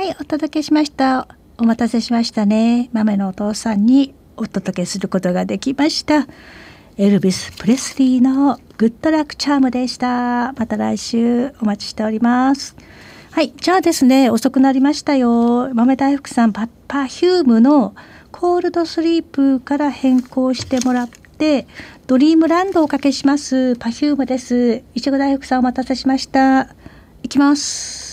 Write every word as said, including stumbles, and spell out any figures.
、お届けしました。お待たせしましたね。豆のお父さんにお届けすることができました。エルビス・プレスリーのグッドラックチャームでした。また来週お待ちしております。はい、じゃあですね、遅くなりましたよ。豆大福さん、パ、パフュームのコールドスリープから変更してもらって、ドリームランドをおかけします。パフュームです。いちご大福さんお待たせしました。いきます。